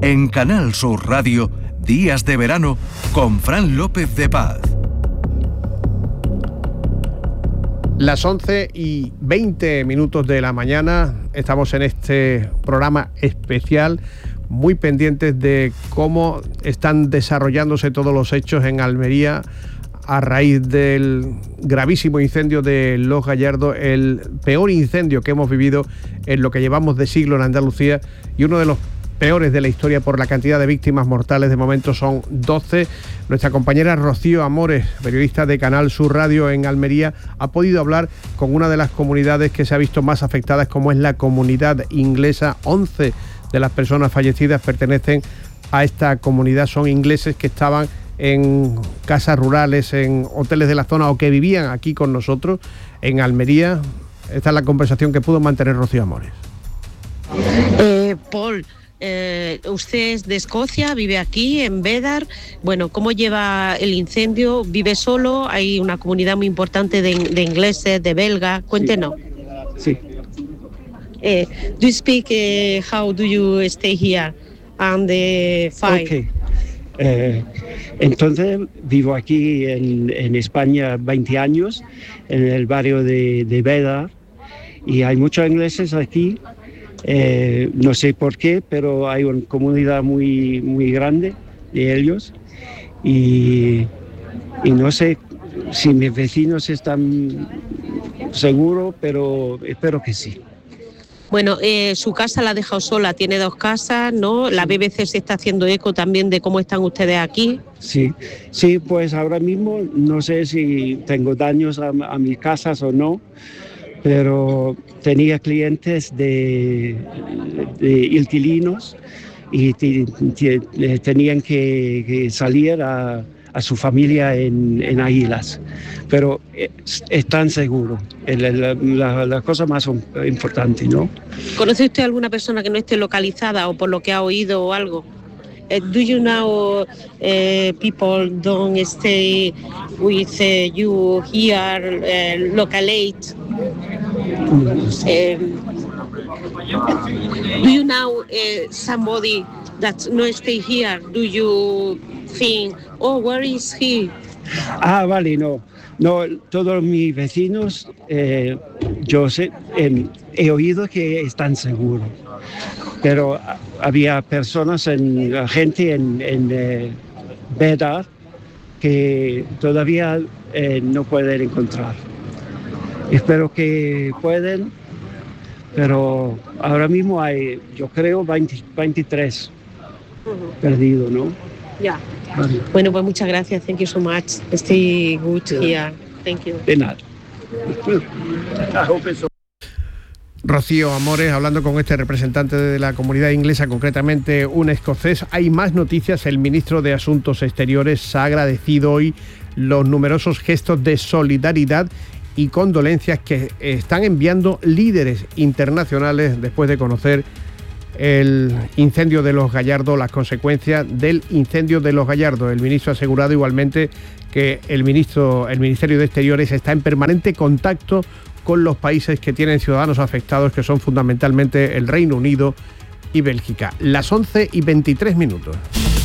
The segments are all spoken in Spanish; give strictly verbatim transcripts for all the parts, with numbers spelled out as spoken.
En Canal Sur Radio, Días de Verano, con Fran López de Paz. Las once y veinte minutos de la mañana, estamos en este programa especial, muy pendientes de cómo están desarrollándose todos los hechos en Almería a raíz del gravísimo incendio de Los Gallardos, el peor incendio que hemos vivido en lo que llevamos de siglo en Andalucía y uno de los peores de la historia por la cantidad de víctimas mortales. De momento son doce. Nuestra compañera Rocío Amores, periodista de Canal Sur Radio en Almería, ha podido hablar con una de las comunidades que se ha visto más afectadas, como es la comunidad inglesa. once de las personas fallecidas pertenecen a esta comunidad, son ingleses que estaban en casas rurales, en hoteles de la zona o que vivían aquí con nosotros en Almería. Esta es la conversación que pudo mantener Rocío Amores. Eh, Paul, Eh, usted es de Escocia, vive aquí en Bédar. Bueno, ¿cómo lleva el incendio? ¿Vive solo? Hay una comunidad muy importante de, de ingleses, de belgas. Cuéntenos. Sí. Eh, do you speak? Uh, how do you stay here and the fire? Okay. Eh, entonces vivo aquí en, en España veinte años, en el barrio de, de Bédar, y hay muchos ingleses aquí. Eh, no sé por qué, pero hay una comunidad muy, muy grande de ellos y, y no sé si mis vecinos están seguros, pero espero que sí. Bueno, eh, su casa la ha dejado sola, tiene dos casas, ¿no? La B B C se está haciendo eco también de cómo están ustedes aquí. Sí, sí, pues ahora mismo no sé si tengo daños a, a mis casas o no, pero tenía clientes de, de inquilinos y t- t- tenían que, que salir a, a su familia en, en Águilas, pero están seguros, es la, la, la cosa más importante, ¿no? ¿Conoce usted alguna persona que no esté localizada o por lo que ha oído o algo? Uh, do you know uh, people don't stay with uh, you here, uh, localate? Um, do you know uh, somebody that no stay here? Do you think, oh, where is he? Ah, vale, no. No, todos mis vecinos, eh, yo sé, eh, he oído que están seguros, pero había personas, en, gente en, en eh, Bédar que todavía eh, no pueden encontrar. Espero que pueden, pero ahora mismo hay, yo creo, veinte, veintitrés uh-huh. perdidos, ¿no? Ya. Yeah. Vale. Bueno, pues muchas gracias. Thank you so much. Stay good here. Thank you. De nada. Rocío Amores hablando con este representante de la comunidad inglesa, concretamente un escocés. Hay más noticias. El ministro de Asuntos Exteriores ha agradecido hoy los numerosos gestos de solidaridad y condolencias que están enviando líderes internacionales después de conocer el incendio de Los Gallardos, las consecuencias del incendio de Los Gallardos. El ministro ha asegurado igualmente que el ministro, el Ministerio de Exteriores está en permanente contacto con los países que tienen ciudadanos afectados, que son fundamentalmente el Reino Unido y Bélgica. Las once y veintitrés minutos.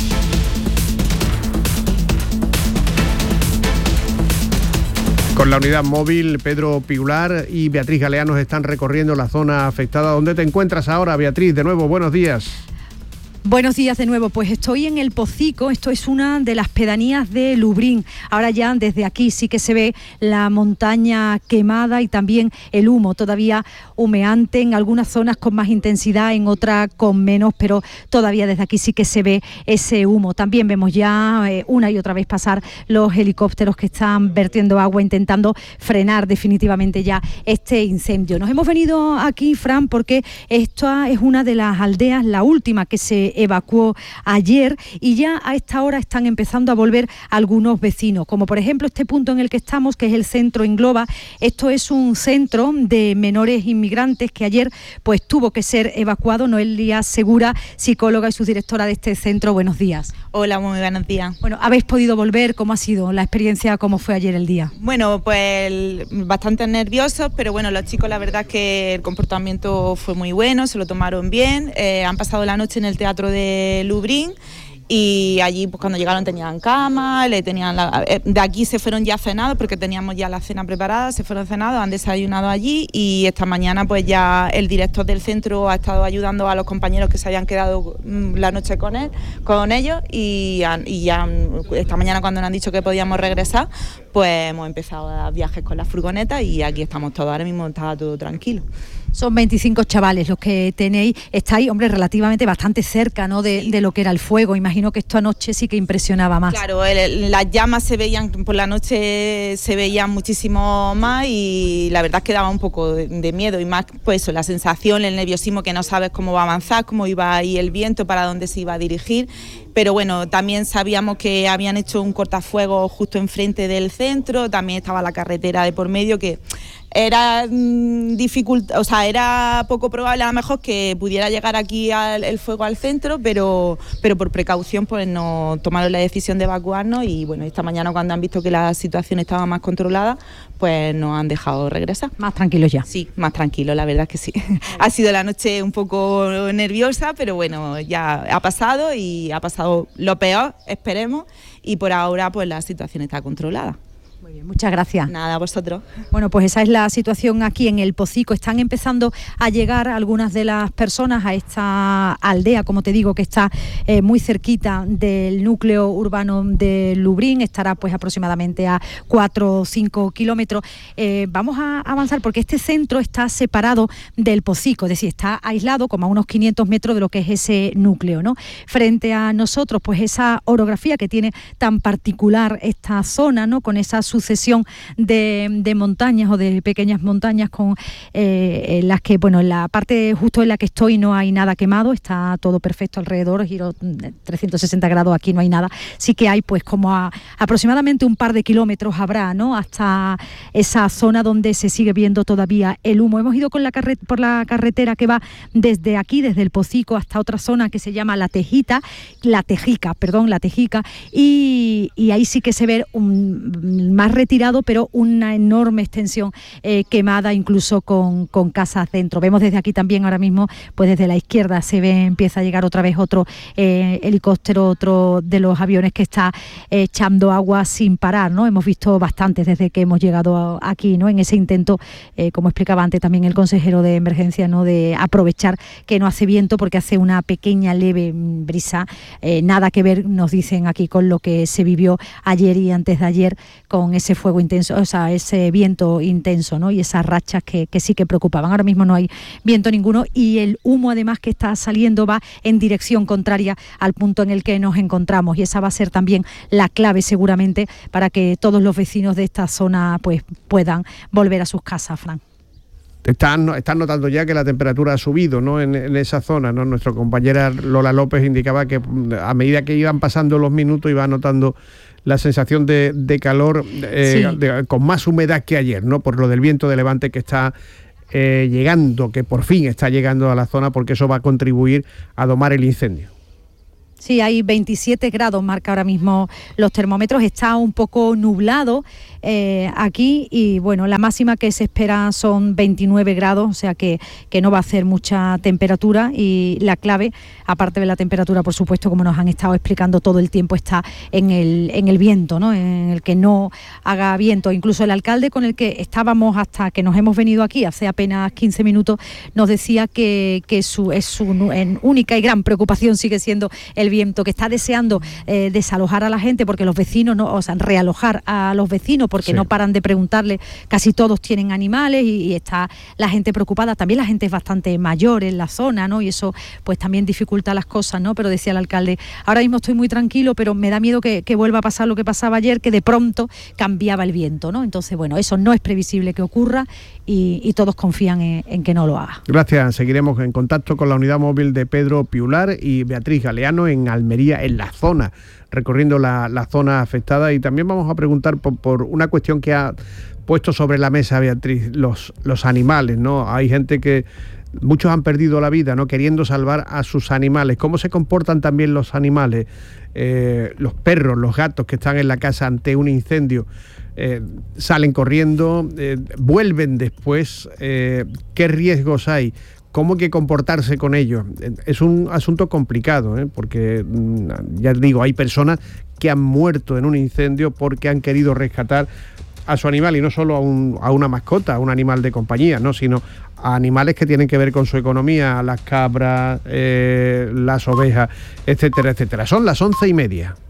Con la unidad móvil, Pedro Piular y Beatriz Galeanos están recorriendo la zona afectada. ¿Dónde te encuentras ahora, Beatriz? De nuevo, buenos días. Buenos días de nuevo, pues estoy en el Pocico, esto es una de las pedanías de Lubrín. Ahora ya desde aquí sí que se ve la montaña quemada y también el humo todavía humeante, en algunas zonas con más intensidad, en otras con menos, pero todavía desde aquí sí que se ve ese humo. También vemos ya eh, una y otra vez pasar los helicópteros que están vertiendo agua, intentando frenar definitivamente ya este incendio. Nos hemos venido aquí, Fran, porque esta es una de las aldeas, la última que se evacuó ayer, y ya a esta hora están empezando a volver algunos vecinos, como por ejemplo este punto en el que estamos, que es el centro Engloba. Esto es un centro de menores inmigrantes que ayer pues tuvo que ser evacuado. Noelia Segura, psicóloga y subdirectora de este centro, buenos días. Hola, muy buenos días. Bueno, ¿habéis podido volver? ¿Cómo ha sido la experiencia? ¿Cómo fue ayer el día? Bueno, pues bastante nerviosos, pero bueno, los chicos la verdad es que el comportamiento fue muy bueno, se lo tomaron bien, eh, han pasado la noche en el Teatro centro de Lublin. Y allí pues cuando llegaron tenían cama, le tenían la, de aquí se fueron ya cenados porque teníamos ya la cena preparada, se fueron cenados, han desayunado allí y esta mañana pues ya el director del centro ha estado ayudando a los compañeros que se habían quedado la noche con él, con ellos y, y ya esta mañana cuando nos han dicho que podíamos regresar pues hemos empezado a dar viajes con la furgoneta y aquí estamos todos, ahora mismo está todo tranquilo. Son veinticinco chavales los que tenéis, estáis, hombre, relativamente bastante cerca, ¿no?, de, sí. de lo que era el fuego. Imagino que esto anoche sí que impresionaba más. Claro, el, las llamas se veían, por la noche se veían muchísimo más y la verdad es que daba un poco de, de miedo y más, pues eso, la sensación, el nerviosismo que no sabes cómo va a avanzar, cómo iba a ir el viento, para dónde se iba a dirigir. Pero bueno, también sabíamos que habían hecho un cortafuegos justo enfrente del centro, también estaba la carretera de por medio que era mmm, dificult, o sea, era poco probable a lo mejor que pudiera llegar aquí al, el fuego al centro, pero, pero por precaución pues nos tomaron la decisión de evacuarnos y bueno, esta mañana cuando han visto que la situación estaba más controlada, pues nos han dejado regresar. Más tranquilos ya. Sí, más tranquilos, la verdad es que sí. Ha sido la noche un poco nerviosa, pero bueno, ya ha pasado y ha pasado lo peor, esperemos, y por ahora pues la situación está controlada. Muy bien, muchas gracias. Nada, a vosotros. Bueno, pues esa es la situación aquí en el Pocico. Están empezando a llegar algunas de las personas a esta aldea, como te digo, que está eh, muy cerquita del núcleo urbano de Lublin. Estará pues aproximadamente a cuatro o cinco kilómetros. Eh, vamos a avanzar porque este centro está separado del Pocico, es decir, está aislado como a unos quinientos metros de lo que es ese núcleo, ¿no? Frente a nosotros, pues esa orografía que tiene tan particular esta zona, ¿no?, con esa sucesión de, de montañas o de pequeñas montañas con eh, en las que, bueno, en la parte justo en la que estoy no hay nada quemado, está todo perfecto alrededor, giro trescientos sesenta grados, aquí no hay nada. Sí que hay pues como a, aproximadamente un par de kilómetros habrá, ¿no?, hasta esa zona donde se sigue viendo todavía el humo. Hemos ido con la carre- por la carretera que va desde aquí, desde el Pocico hasta otra zona que se llama La Tejita, La Tejica, perdón, La Tejica, y, y ahí sí que se ve un más retirado, pero una enorme extensión eh, quemada, incluso con, con casas dentro. Vemos desde aquí también ahora mismo, pues desde la izquierda se ve, empieza a llegar otra vez otro eh, helicóptero, otro de los aviones que está eh, echando agua sin parar, ¿no? Hemos visto bastantes desde que hemos llegado a, aquí, ¿no?, en ese intento, eh, como explicaba antes también el consejero de emergencia, ¿no?, de aprovechar que no hace viento porque hace una pequeña leve brisa, eh, nada que ver, nos dicen aquí, con lo que se vivió ayer y antes de ayer con ese fuego intenso, o sea, ese viento intenso, ¿no?, y esas rachas que, que sí que preocupaban. Ahora mismo no hay viento ninguno y el humo además que está saliendo va en dirección contraria al punto en el que nos encontramos, y esa va a ser también la clave seguramente para que todos los vecinos de esta zona pues puedan volver a sus casas, Fran. Están, están notando ya que la temperatura ha subido, ¿no?, en, en esa zona, ¿no? Nuestra compañera Lola López indicaba que a medida que iban pasando los minutos iba notando la sensación de, de calor eh, sí. de, con más humedad que ayer, ¿no?, por lo del viento de levante que está eh, llegando, que por fin está llegando a la zona, porque eso va a contribuir a domar el incendio. Sí, hay veintisiete grados, marca ahora mismo los termómetros, está un poco nublado eh, aquí y bueno, la máxima que se espera son veintinueve grados, o sea que, que no va a hacer mucha temperatura, y la clave, aparte de la temperatura, por supuesto, como nos han estado explicando todo el tiempo, está en el, en el viento, ¿no?, en el que no haga viento. Incluso el alcalde con el que estábamos hasta que nos hemos venido aquí hace apenas quince minutos nos decía que, que su, es su única y gran preocupación sigue siendo el viento, que está deseando eh, desalojar a la gente porque los vecinos, no, o sea, realojar a los vecinos porque sí. no paran de preguntarle, casi todos tienen animales y, y está la gente preocupada, también la gente es bastante mayor en la zona, ¿no?, y eso pues también dificulta las cosas, ¿no?, pero decía el alcalde, ahora mismo estoy muy tranquilo, pero me da miedo que, que vuelva a pasar lo que pasaba ayer, que de pronto cambiaba el viento, ¿no?, entonces bueno, eso no es previsible que ocurra y, y todos confían en, en que no lo haga. Gracias, seguiremos en contacto con la unidad móvil de Pedro Piular y Beatriz Galeano en Almería, en la zona, recorriendo la, la zona afectada, y también vamos a preguntar por, por una cuestión que ha puesto sobre la mesa Beatriz, los, los animales, ¿no? Hay gente que, muchos han perdido la vida, ¿no?, queriendo salvar a sus animales. ¿Cómo se comportan también los animales? Eh, los perros, los gatos que están en la casa ante un incendio, eh, salen corriendo, eh, vuelven después. Eh, ¿Qué riesgos hay? cómo hay que comportarse con ellos. Es un asunto complicado, ¿eh? Porque, ya digo, hay personas que han muerto en un incendio porque han querido rescatar a su animal, y no solo a, un, a una mascota, a un animal de compañía, ¿no? Sino a animales que tienen que ver con su economía, las cabras, eh, las ovejas, etcétera, etcétera. Son las once y media.